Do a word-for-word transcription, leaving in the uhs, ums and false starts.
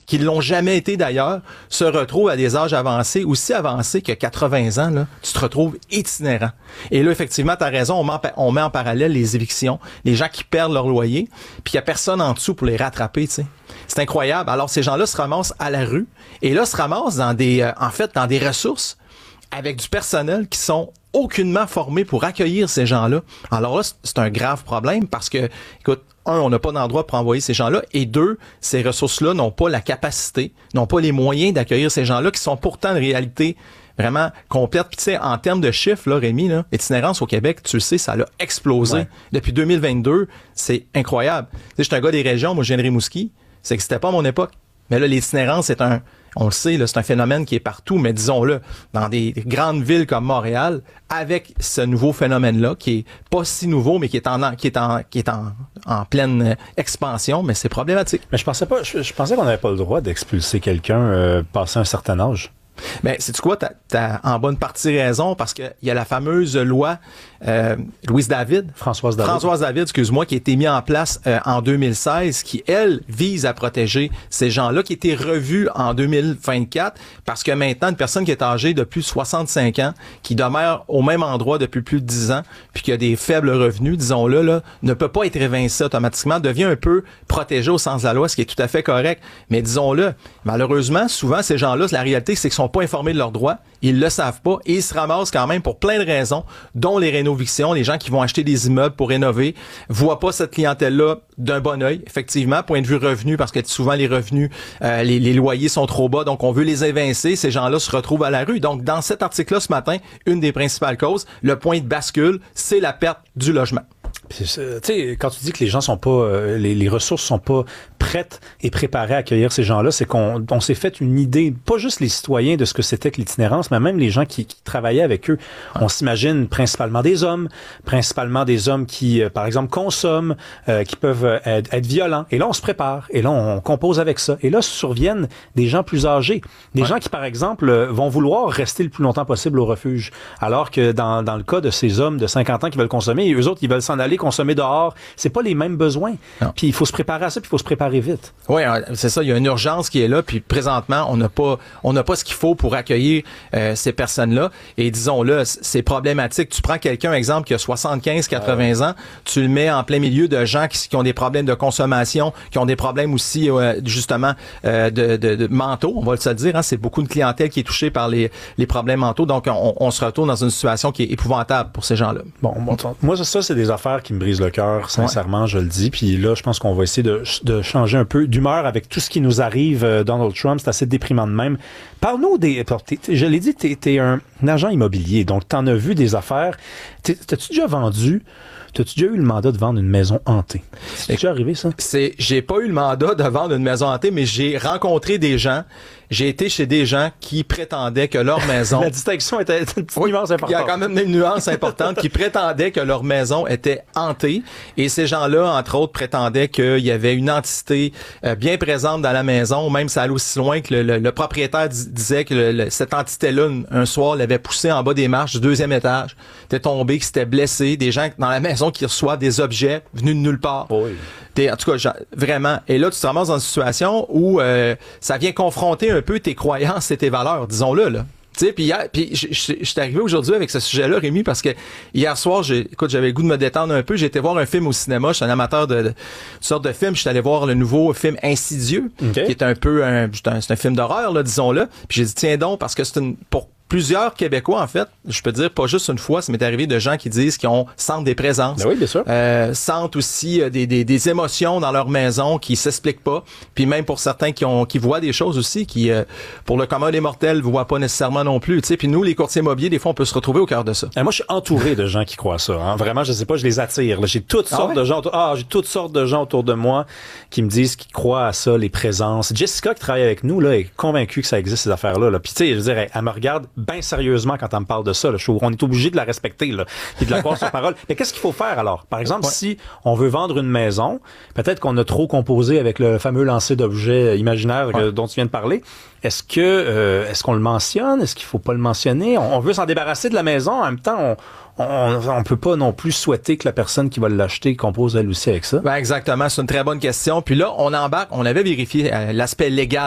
qui l'ont jamais été d'ailleurs, se retrouvent à des âges avancés, aussi avancés que quatre-vingts ans, là, tu te retrouves itinérant. Et là, effectivement, tu as raison, on met, en, on met en parallèle les évictions, les gens qui perdent leur loyer, puis il n'y a personne en dessous pour les rattraper, tu sais. C'est incroyable. Alors, ces gens-là se ramassent à la rue, et là, se ramassent dans des, euh, en fait, dans des ressources avec du personnel qui sont aucunement formés pour accueillir ces gens-là. Alors là, c'est un grave problème parce que, écoute, un, on n'a pas d'endroit pour envoyer ces gens-là, et deux, ces ressources-là n'ont pas la capacité, n'ont pas les moyens d'accueillir ces gens-là qui sont pourtant une réalité vraiment complète. Puis tu sais, en termes de chiffres, là, Rémi, là, l'itinérance au Québec, tu le sais, ça a explosé. Ouais. Depuis deux mille vingt-deux, c'est incroyable. Tu sais, je suis un gars des régions, moi je viens de Rimouski, ça n'existait pas à mon époque. Mais là, l'itinérance, c'est un, on le sait, là, c'est un phénomène qui est partout, mais disons-le, dans des grandes villes comme Montréal, avec ce nouveau phénomène-là, qui est pas si nouveau, mais qui est en, qui est en, qui est en, en pleine expansion, mais c'est problématique. Mais je pensais pas, je, je pensais qu'on n'avait pas le droit d'expulser quelqu'un euh, passé un certain âge. Ben, sais-tu quoi? T'as, t'as en bonne partie raison, parce que il y a la fameuse loi euh, Louise David. Françoise David. Françoise David, excuse-moi, qui a été mise en place euh, en deux mille seize, qui, elle, vise à protéger ces gens-là, qui a été revue en deux mille vingt-quatre, parce que maintenant, une personne qui est âgée de plus de soixante-cinq ans, qui demeure au même endroit depuis plus de dix ans, puis qui a des faibles revenus, disons-le, là, ne peut pas être évincé automatiquement, devient un peu protégé au sens de la loi, ce qui est tout à fait correct. Mais disons-le, malheureusement, souvent, ces gens-là, la réalité, c'est qu'ils sont pas informés de leurs droits, ils le savent pas, et ils se ramassent quand même pour plein de raisons, dont les rénovictions, les gens qui vont acheter des immeubles pour rénover, voient pas cette clientèle-là d'un bon œil, effectivement, point de vue revenu, parce que souvent les revenus, euh, les, les loyers sont trop bas, donc on veut les évincer, ces gens-là se retrouvent à la rue. Donc dans cet article-là ce matin, une des principales causes, le point de bascule, c'est la perte du logement. Tu sais, quand tu dis que les gens sont pas, euh, les, les ressources sont pas prêtes et préparées à accueillir ces gens-là, c'est qu'on on s'est fait une idée, pas juste les citoyens de ce que c'était que l'itinérance, mais même les gens qui, qui travaillaient avec eux. Ah. On s'imagine principalement des hommes, principalement des hommes qui, euh, par exemple, consomment, euh, qui peuvent euh, être, être violents. Et là, on se prépare. Et là, on compose avec ça. Et là, surviennent des gens plus âgés. Des ouais. gens qui, par exemple, euh, vont vouloir rester le plus longtemps possible au refuge. Alors que dans, dans le cas de ces hommes de cinquante ans qui veulent consommer, eux autres, ils veulent s'en aller consommer dehors, c'est pas les mêmes besoins. Non. Puis il faut se préparer à ça, puis il faut se préparer vite. Oui, c'est ça, il y a une urgence qui est là, puis présentement, on n'a pas on n'a pas ce qu'il faut pour accueillir euh, ces personnes-là, et disons-le, c'est problématique. Tu prends quelqu'un, exemple, qui a soixante-quinze quatre-vingts ans, tu le mets en plein milieu de gens qui, qui ont des problèmes de consommation, qui ont des problèmes aussi, euh, justement, euh, de, de, de mentaux, on va se le dire, hein, c'est beaucoup de clientèle qui est touchée par les, les problèmes mentaux, donc on, on se retrouve dans une situation qui est épouvantable pour ces gens-là. Bon, bon moi, ça, c'est des affaires qui me brisent le cœur, sincèrement, ouais. je le dis. Puis là, je pense qu'on va essayer de, de changer un peu d'humeur avec tout ce qui nous arrive. Euh, Donald Trump, c'est assez déprimant de même. Parle-nous des... Je l'ai dit, t'es, t'es un agent immobilier, donc t'en as vu des affaires. T'es, t'as-tu déjà vendu... T'as-tu déjà eu le mandat de vendre une maison hantée? C'est déjà arrivé, ça? C'est, j'ai pas eu le mandat de vendre une maison hantée, mais j'ai rencontré des gens, j'ai été chez des gens qui prétendaient que leur maison... La distinction était une petite oui, nuance importante. Il y a quand même une nuance importante qui prétendait que leur maison était hantée. Et ces gens-là, entre autres, prétendaient qu'il y avait une entité euh, bien présente dans la maison. Même ça allait aussi loin que le, le, le propriétaire dis, disait que le, le, cette entité-là, un soir, l'avait poussé en bas des marches du deuxième étage. Était tombé, qui s'était blessé. Des gens dans la maison qui reçoivent des objets venus de nulle part. Oui. T'es, en tout cas, vraiment. Et là, tu te ramasses dans une situation où euh, ça vient confronter un peu tes croyances et tes valeurs, disons-le, là. Tu sais, puis hier, puis je suis arrivé aujourd'hui avec ce sujet-là, Rémi, parce que hier soir, j'ai, écoute, j'avais le goût de me détendre un peu. J'ai été voir un film au cinéma. Je suis un amateur de, de, de sortes de films. Je suis allé voir le nouveau film Insidieux, okay. qui est un peu un, c'est un, c'est un film d'horreur, là, disons-le. Puis j'ai dit tiens donc, parce que c'est une pour plusieurs Québécois, en fait, je peux dire, pas juste une fois, ça m'est arrivé de gens qui disent qu'ils ont sentent des présences. Ben oui, bien sûr. Euh, sentent aussi euh, des, des, des émotions dans leur maison qui s'expliquent pas. Puis même pour certains qui ont qui voient des choses aussi qui, euh, pour le commun des mortels, voient pas nécessairement non plus. Tu sais, puis nous, les courtiers immobiliers, des fois, on peut se retrouver au cœur de ça. Et moi, je suis entouré de gens qui croient ça. Hein. Vraiment, je sais pas, je les attire. Là, j'ai toutes sortes ah ouais? de gens. Autour... Ah, j'ai toutes sortes de gens autour de moi qui me disent qu'ils croient à ça, les présences. Jessica qui travaille avec nous là est convaincue que ça existe ces affaires-là. Là. Puis tu sais, je veux dire, elle, elle me regarde bien sérieusement quand elle me parle de ça. Là. Je, on est obligé de la respecter là, et de la croire sur parole. Mais qu'est-ce qu'il faut faire alors? Par exemple, ouais. si on veut vendre une maison, peut-être qu'on a trop composé avec le fameux lancer d'objets imaginaires ouais. dont tu viens de parler. Est-ce que euh, est-ce qu'on le mentionne? Est-ce qu'il faut pas le mentionner? On, on veut s'en débarrasser de la maison. En même temps, on, on, on peut pas non plus souhaiter que la personne qui va l'acheter compose elle aussi avec ça. Ben exactement. C'est une très bonne question. Puis là, on embarque. On avait vérifié euh, l'aspect légal